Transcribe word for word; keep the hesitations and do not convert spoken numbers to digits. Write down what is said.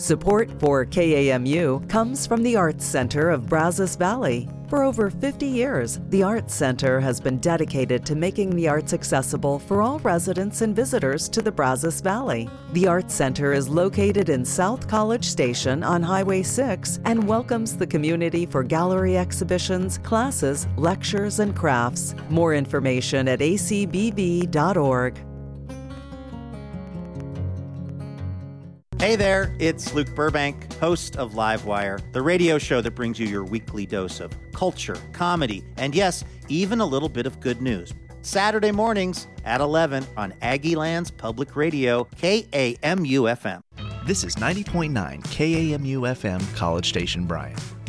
Support for K A M U comes from the Arts Center of Brazos Valley. For over fifty years, the Arts Center has been dedicated to making the arts accessible for all residents and visitors to the Brazos Valley. The Arts Center is located in South College Station on Highway six and welcomes the community for gallery exhibitions, classes, lectures, and crafts. More information at a c b v dot org. Hey there, it's Luke Burbank, host of Livewire, the radio show that brings you your weekly dose of culture, comedy, and yes, even a little bit of good news. Saturday mornings at eleven on Aggieland's Public Radio, K A M U F M. This is ninety point nine K A M U F M, College Station, Bryan.